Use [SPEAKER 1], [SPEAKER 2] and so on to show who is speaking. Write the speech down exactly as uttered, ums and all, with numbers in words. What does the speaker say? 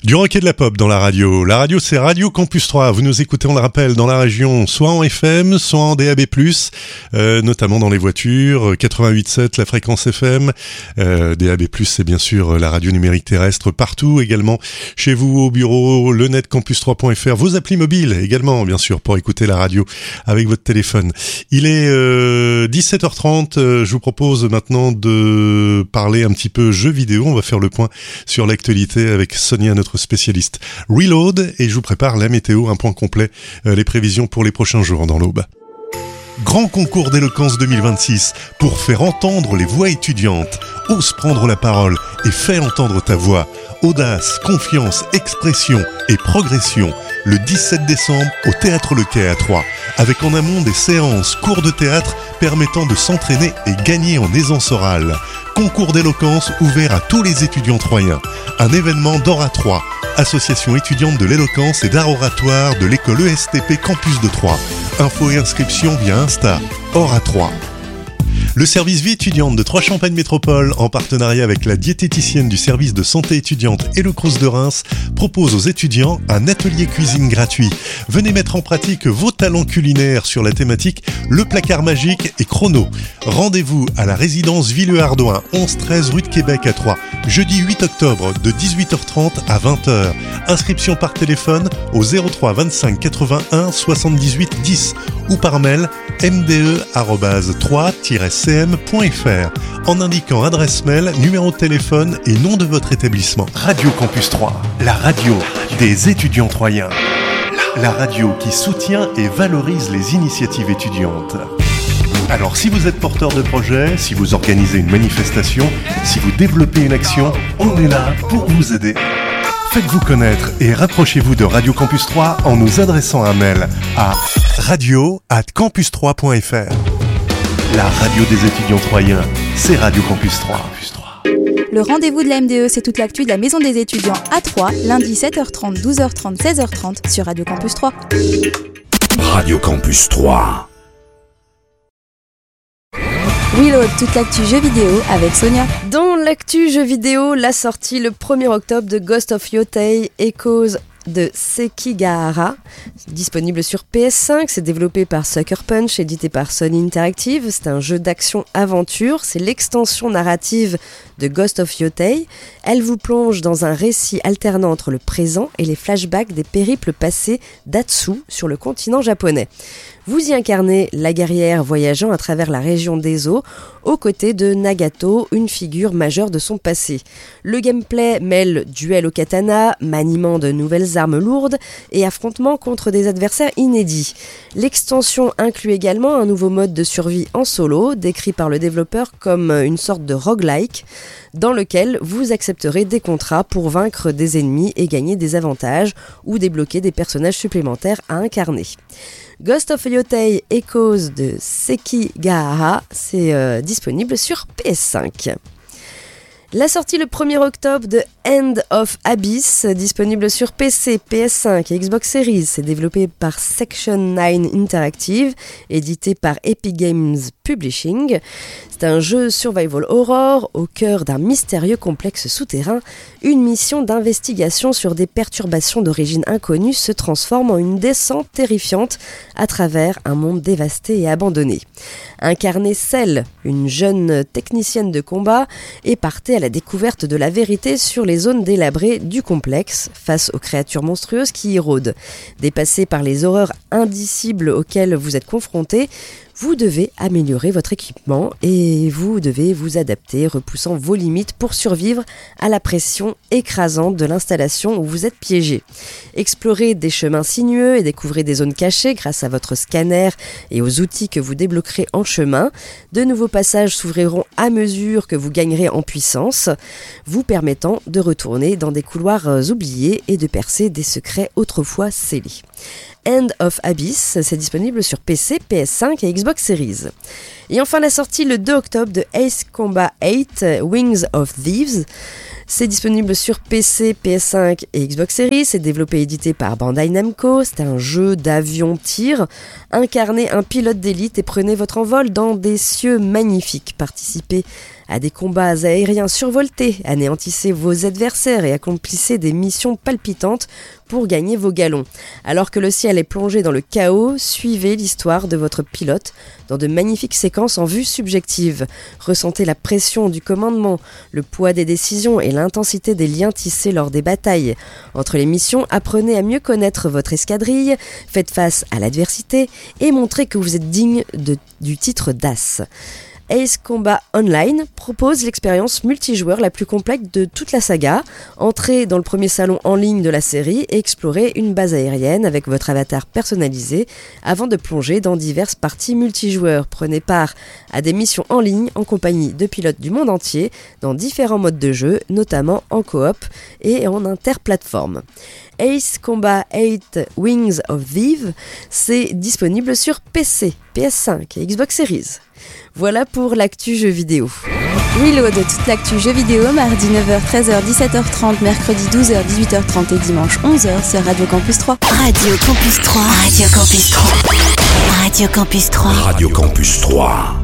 [SPEAKER 1] Du rock et de la pop dans la radio. La radio, c'est Radio Campus trois. Vous nous écoutez, on le rappelle, dans la région, soit en F M, soit en D A B plus, euh, notamment dans les voitures, quatre-vingt-huit virgule sept la fréquence F M. Euh, D A B plus, c'est bien sûr la radio numérique terrestre partout, également chez vous, au bureau, le net campus trois point f r, vos applis mobiles également, bien sûr, pour écouter la radio avec votre téléphone. Il est euh, dix-sept heures trente, euh, je vous propose maintenant de parler un petit peu jeux vidéo. On va faire le point sur l'actualité avec Sonia, notre spécialiste Reload, et je vous prépare la météo, un point complet, euh, les prévisions pour les prochains jours dans l'Aube. Grand concours d'éloquence deux mille vingt-six pour faire entendre les voix étudiantes. Ose prendre la parole et fais entendre ta voix. Audace, confiance, expression et progression. Le dix-sept décembre au Théâtre Le Quai à Troyes, avec en amont des séances, cours de théâtre permettant de s'entraîner et gagner en aisance orale. Concours d'éloquence ouvert à tous les étudiants troyens. Un événement d'Oratroyes, association étudiante de l'éloquence et d'art oratoire de l'école E S T P Campus de Troyes. Infos et inscriptions via Insta, Oratroyes. Le service vie étudiante de Troyes-Champagne Métropole, en partenariat avec la diététicienne du service de santé étudiante et le Crous de Reims, propose aux étudiants un atelier cuisine gratuit. Venez mettre en pratique vos talents culinaires sur la thématique Le Placard Magique et Chrono. Rendez-vous à la résidence Villeux-Ardouin, onze treize rue de Québec à Troyes, jeudi huit octobre de dix-huit heures trente à vingt heures. Inscription par téléphone au zéro trois vingt-cinq quatre-vingt-un soixante-dix-huit dix ou par mail m d e arobase troyes tiret c m point f r en indiquant adresse mail, numéro de téléphone et nom de votre établissement. Radio Campus trois, la radio des étudiants troyens. La radio qui soutient et valorise les initiatives étudiantes. Alors si vous êtes porteur de projet, si vous organisez une manifestation, si vous développez une action, on est là pour vous aider. Faites-vous connaître et rapprochez-vous de Radio Campus trois en nous adressant un mail à radio arobase campus trois point f r. La radio des étudiants troyens, c'est Radio Campus trois.
[SPEAKER 2] Le rendez-vous de la M D E, c'est toute l'actu de la Maison des étudiants à Troyes, lundi sept heures trente, douze heures trente, seize heures trente sur Radio Campus trois.
[SPEAKER 3] Radio Campus trois.
[SPEAKER 2] Reload, toute l'actu jeux vidéo avec Sonia.
[SPEAKER 4] Dans l'actu jeux vidéo, la sortie le premier octobre de Ghost of Yotei Echoes de Sekigahara, disponible sur P S cinq, c'est développé par Sucker Punch, édité par Sony Interactive, c'est un jeu d'action-aventure, c'est l'extension narrative de Ghost of Yotei. Elle vous plonge dans un récit alternant entre le présent et les flashbacks des périples passés d'Atsu sur le continent japonais. Vous y incarnez la guerrière voyageant à travers la région des eaux, aux côtés de Nagato, une figure majeure de son passé. Le gameplay mêle duel au katana, maniement de nouvelles armes lourdes et affrontements contre des adversaires inédits. L'extension inclut également un nouveau mode de survie en solo, décrit par le développeur comme une sorte de roguelike, dans lequel vous accepterez des contrats pour vaincre des ennemis et gagner des avantages ou débloquer des personnages supplémentaires à incarner. Ghost of Yotei Echoes de Sekigahara, c'est euh, disponible sur P S cinq. La sortie le premier octobre de End of Abyss, disponible sur P C, P S cinq et Xbox Series. C'est développé par Section neuf Interactive, édité par Epic Games Publishing. C'est un jeu survival horror au cœur d'un mystérieux complexe souterrain. Une mission d'investigation sur des perturbations d'origine inconnue se transforme en une descente terrifiante à travers un monde dévasté et abandonné. Incarnez Cell, une jeune technicienne de combat, et partez à la découverte de la vérité sur les zones délabrées du complexe face aux créatures monstrueuses qui y rôdent. Dépassé par les horreurs indicibles auxquelles vous êtes confrontés, vous devez améliorer votre équipement et vous devez vous adapter, repoussant vos limites pour survivre à la pression écrasante de l'installation où vous êtes piégé. Explorez des chemins sinueux et découvrez des zones cachées grâce à votre scanner et aux outils que vous débloquerez en chemin. De nouveaux passages s'ouvriront à mesure que vous gagnerez en puissance, vous permettant de retourner dans des couloirs oubliés et de percer des secrets autrefois scellés. End of Abyss, c'est disponible sur P C, P S cinq et Xbox Series. Et enfin la sortie le deux octobre de Ace Combat huit, Wings of Thieves. C'est disponible sur P C, P S cinq et Xbox Series. C'est développé et édité par Bandai Namco. C'est un jeu d'avion-tir. Incarnez un pilote d'élite et prenez votre envol dans des cieux magnifiques. Participez à des combats aériens survoltés, anéantissez vos adversaires et accomplissez des missions palpitantes pour gagner vos galons. Alors que le ciel est plongé dans le chaos, suivez l'histoire de votre pilote dans de magnifiques séquences en vue subjective. Ressentez la pression du commandement, le poids des décisions et l'intensité des liens tissés lors des batailles. Entre les missions, apprenez à mieux connaître votre escadrille, faites face à l'adversité et montrez que vous êtes digne de, du titre d'As. Ace Combat Online propose l'expérience multijoueur la plus complète de toute la saga. Entrez dans le premier salon en ligne de la série et explorez une base aérienne avec votre avatar personnalisé avant de plonger dans diverses parties multijoueurs. Prenez part à des missions en ligne en compagnie de pilotes du monde entier dans différents modes de jeu, notamment en coop et en interplateforme. Ace Combat huit Wings of Vive, c'est disponible sur P C, P S cinq et Xbox Series. Voilà pour l'actu jeux vidéo.
[SPEAKER 2] Reload, toute l'actu jeux vidéo, mardi neuf heures, treize heures, dix-sept heures trente, mercredi douze heures, dix-huit heures trente et dimanche onze heures sur Radio Campus trois.
[SPEAKER 5] Radio Campus trois. Radio Campus trois. Radio Campus trois.
[SPEAKER 3] Radio Campus trois.